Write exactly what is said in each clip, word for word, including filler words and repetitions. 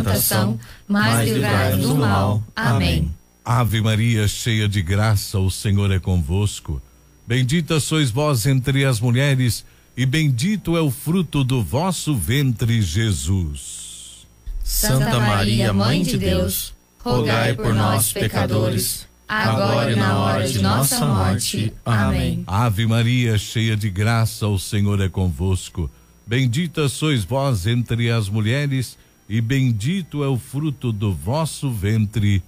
tentação, mas livrai-nos do mal. Amém. Ave Maria, cheia de graça, o Senhor é convosco. Bendita sois vós entre as mulheres, e bendito é o fruto do vosso ventre, Jesus. Santa Maria, Mãe de Deus, rogai por nós, pecadores, agora e na hora de nossa morte. Amém. Ave Maria, cheia de graça, o Senhor é convosco. Bendita sois vós entre as mulheres, e bendito é o fruto do vosso ventre,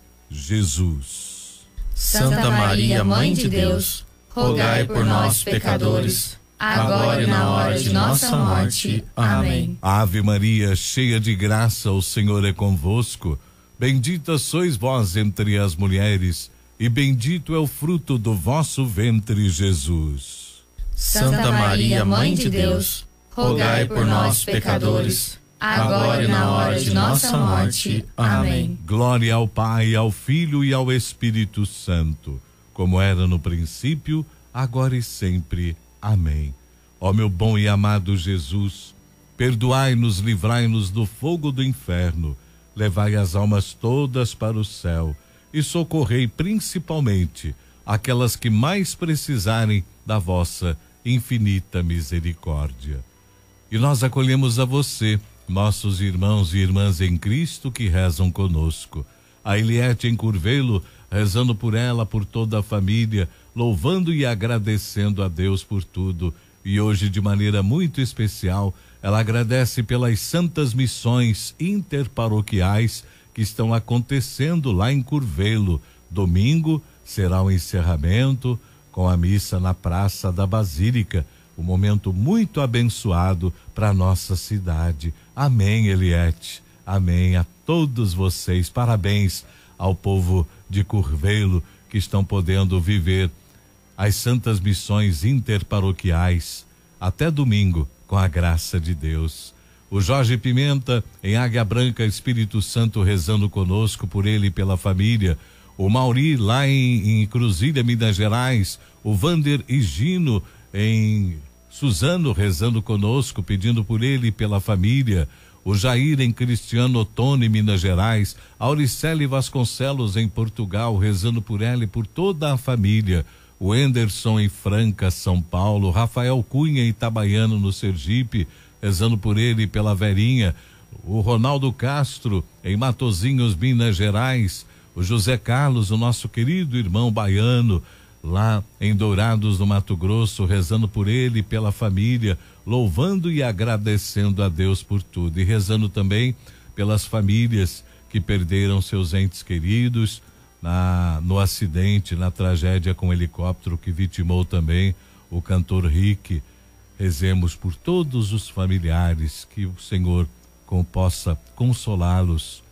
Jesus. Santa Maria, Mãe de Deus, rogai por nós, pecadores, agora e na hora de nossa morte. Amém. Ave Maria, cheia de graça, o Senhor é convosco. Bendita sois vós entre as mulheres, e bendito é o fruto do vosso ventre, Jesus. Santa Maria, Mãe de Deus, rogai por nós, pecadores, agora e na hora de nossa morte. Amém. Glória ao Pai, ao Filho e ao Espírito Santo, como era no princípio, agora e sempre. Amém. Ó meu bom e amado Jesus, perdoai-nos, livrai-nos do fogo do inferno, levai as almas todas para o céu e socorrei principalmente aquelas que mais precisarem da vossa infinita misericórdia. E nós acolhemos a você, nossos irmãos e irmãs em Cristo que rezam conosco. A Eliette em Curvelo, rezando por ela, por toda a família, louvando e agradecendo a Deus por tudo. E hoje, de maneira muito especial, ela agradece pelas santas missões interparoquiais que estão acontecendo lá em Curvelo. Domingo será o encerramento com a missa na Praça da Basílica, um momento muito abençoado para nossa cidade. Amém, Eliette. Amém a todos vocês. Parabéns ao povo de Curvelo que estão podendo viver as santas missões interparoquiais até domingo, com a graça de Deus. O Jorge Pimenta, em Águia Branca, Espírito Santo, rezando conosco, por ele e pela família. O Mauri, lá em, em Cruzilha, Minas Gerais. O Vander Higino, em Suzano, rezando conosco, pedindo por ele e pela família. O Jair, em Cristiano Ottoni, Minas Gerais. A Auricele Vasconcelos, em Portugal, rezando por ela e por toda a família. O Enderson, em Franca, São Paulo. Rafael Cunha, em Itabaiano, no Sergipe, rezando por ele e pela Verinha. O Ronaldo Castro, em Matozinhos, Minas Gerais. O José Carlos, o nosso querido irmão baiano, lá em Dourados, no Mato Grosso, rezando por ele e pela família, louvando e agradecendo a Deus por tudo. E rezando também pelas famílias que perderam seus entes queridos na, no acidente, na tragédia com o helicóptero que vitimou também o cantor Rick. Rezemos por todos os familiares, que o Senhor com, possa consolá-los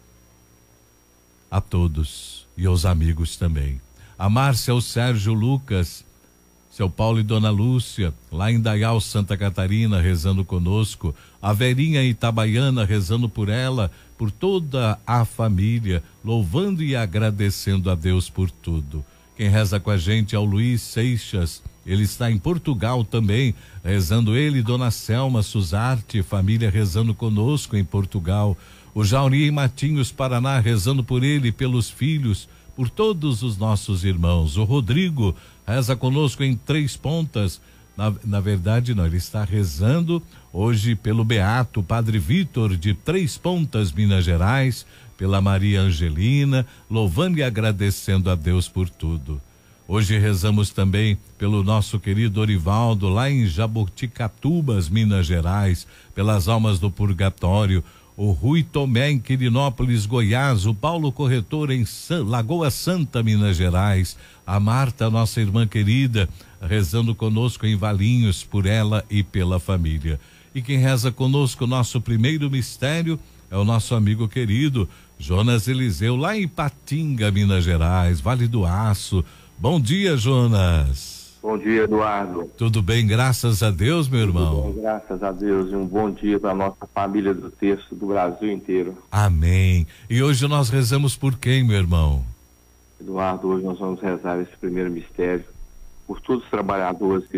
a todos e aos amigos também. A Márcia, o Sérgio Lucas, seu Paulo e Dona Lúcia, lá em Dayal, Santa Catarina, rezando conosco. A Verinha Itabaiana, rezando por ela, por toda a família, louvando e agradecendo a Deus por tudo. Quem reza com a gente é o Luiz Seixas, ele está em Portugal também, rezando ele, Dona Selma Suzarte, família rezando conosco em Portugal. O Jauri em Matinhos, Paraná, rezando por ele e pelos filhos, por todos os nossos irmãos. O Rodrigo reza conosco em Três Pontas. Na, na verdade, não, ele está rezando hoje pelo Beato Padre Vitor de Três Pontas, Minas Gerais, pela Maria Angelina, louvando e agradecendo a Deus por tudo. Hoje rezamos também pelo nosso querido Orivaldo, lá em Jaboticatubas, Minas Gerais, pelas almas do purgatório. O Rui Tomé, em Quirinópolis, Goiás. O Paulo Corretor, em San, Lagoa Santa, Minas Gerais. A Marta, nossa irmã querida, rezando conosco em Valinhos, por ela e pela família. E quem reza conosco, nosso primeiro mistério, é o nosso amigo querido Jonas Eliseu, lá em Ipatinga, Minas Gerais, Vale do Aço. Bom dia, Jonas. Bom dia, Eduardo. Tudo bem, graças a Deus, meu irmão? Tudo bem, graças a Deus, e um bom dia para a nossa família do texto do Brasil inteiro. Amém. E hoje nós rezamos por quem, meu irmão? Eduardo, hoje nós vamos rezar esse primeiro mistério por todos os trabalhadores que